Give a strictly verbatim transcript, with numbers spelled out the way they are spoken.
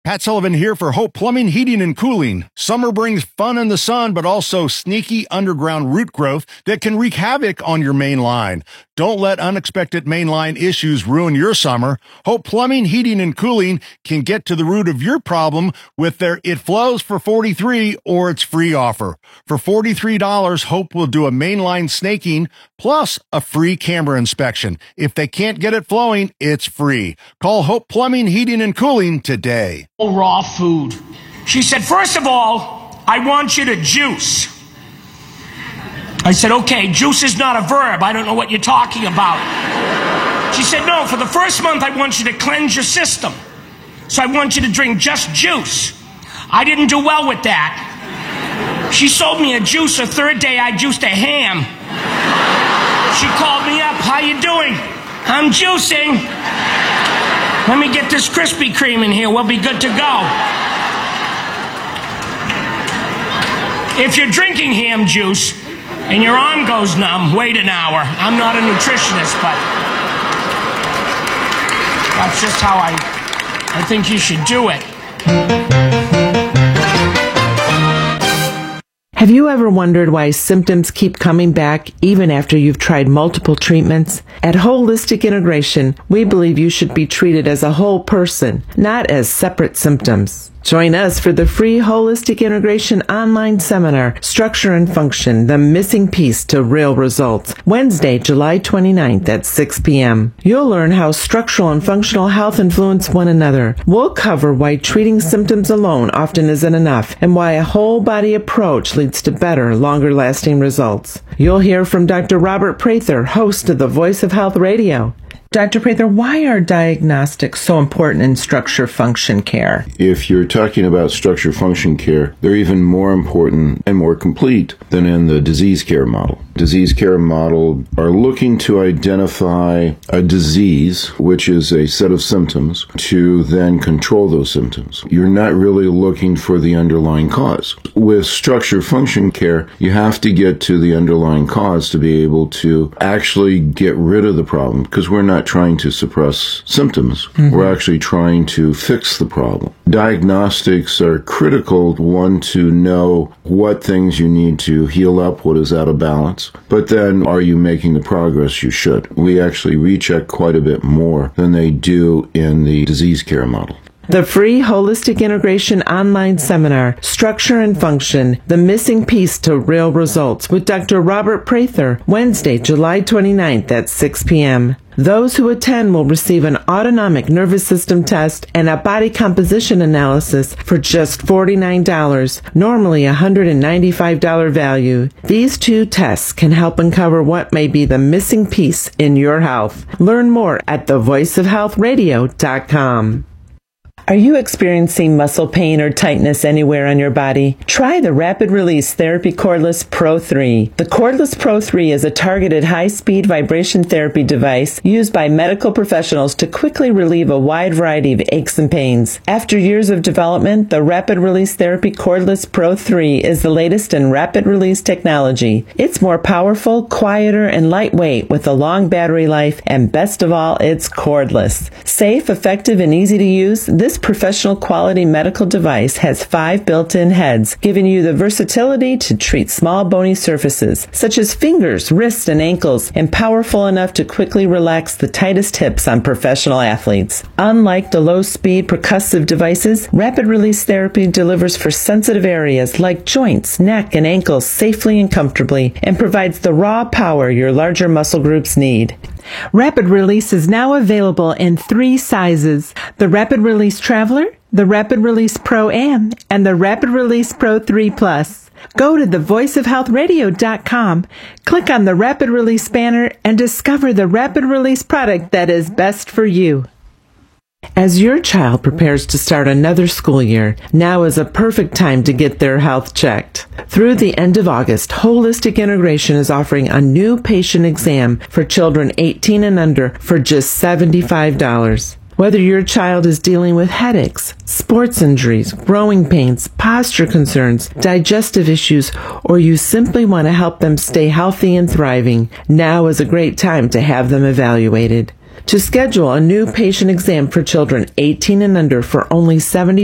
Pat Sullivan here for Hope Plumbing, Heating, and Cooling. Summer brings fun in the sun, but also sneaky underground root growth that can wreak havoc on your main line. Don't let unexpected mainline issues ruin your summer. Hope Plumbing, Heating, and Cooling can get to the root of your problem with their It Flows for forty-three dollars or its free offer. For forty-three dollars, Hope will do a mainline snaking plus a free camera inspection. If they can't get it flowing, it's free. Call Hope Plumbing, Heating, and Cooling today. Raw food. She said, first of all, I want you to juice. I said, okay, juice is not a verb. I don't know what you're talking about. She said, no, for the first month, I want you to cleanse your system. So I want you to drink just juice. I didn't do well with that. She sold me a juice. The third day, I juiced a ham. She called me up. How you doing? I'm juicing. Let me get this Krispy Kreme in here. We'll be good to go. If you're drinking ham juice and your arm goes numb, wait an hour. I'm not a nutritionist, but that's just how I, I think you should do it. Have you ever wondered why symptoms keep coming back even after you've tried multiple treatments? At Holistic Integration, we believe you should be treated as a whole person, not as separate symptoms. Join us for the free Holistic Integration online seminar, Structure and Function, the missing piece to real results, Wednesday, July twenty-ninth at six p.m. You'll learn how structural and functional health influence one another. We'll cover why treating symptoms alone often isn't enough and why a whole body approach leads to better, longer-lasting results. You'll hear from Doctor Robert Prather, host of the Voice of Health Radio. Doctor Prather, why are diagnostics so important in structure function care? If you're talking about structure function care, they're even more important and more complete than in the disease care model. Disease care model are looking to identify a disease, which is a set of symptoms, to then control those symptoms. You're not really looking for the underlying cause. With structure function care, you have to get to the underlying cause to be able to actually get rid of the problem, because we're not trying to suppress symptoms. Mm-hmm. We're actually trying to fix the problem. Diagnostics are critical, one, to know what things you need to heal up, what is out of balance, but then are you making the progress you should? We actually recheck quite a bit more than they do in the disease care model. The free Holistic Integration online seminar, Structure and Function, the missing piece to real results, with Doctor Robert Prather, Wednesday, July twenty-ninth at six p.m. Those who attend will receive an autonomic nervous system test and a body composition analysis for just forty-nine dollars, normally a one hundred ninety-five dollars value. These two tests can help uncover what may be the missing piece in your health. Learn more at the voice of health radio dot com. Are you experiencing muscle pain or tightness anywhere on your body? Try the Rapid Release Therapy Cordless Pro three. The Cordless Pro three is a targeted high-speed vibration therapy device used by medical professionals to quickly relieve a wide variety of aches and pains. After years of development, the Rapid Release Therapy Cordless Pro three is the latest in rapid release technology. It's more powerful, quieter, and lightweight with a long battery life, and best of all, it's cordless. Safe, effective, and easy to use, this professional quality medical device has five built-in heads, giving you the versatility to treat small bony surfaces, such as fingers, wrists, and ankles, and powerful enough to quickly relax the tightest hips on professional athletes. Unlike the low-speed percussive devices, rapid release therapy delivers for sensitive areas like joints, neck, and ankles safely and comfortably, and provides the raw power your larger muscle groups need. Rapid Release is now available in three sizes: the Rapid Release Traveler, the Rapid Release Pro-Am, and the Rapid Release Pro three Plus. Go to the voice of health radio dot com, click on the Rapid Release banner, and discover the Rapid Release product that is best for you. As your child prepares to start another school year, now is a perfect time to get their health checked. Through the end of August, Holistic Integration is offering a new patient exam for children eighteen and under for just seventy-five dollars. Whether your child is dealing with headaches, sports injuries, growing pains, posture concerns, digestive issues, or you simply want to help them stay healthy and thriving, now is a great time to have them evaluated. To schedule a new patient exam for children eighteen and under for only seventy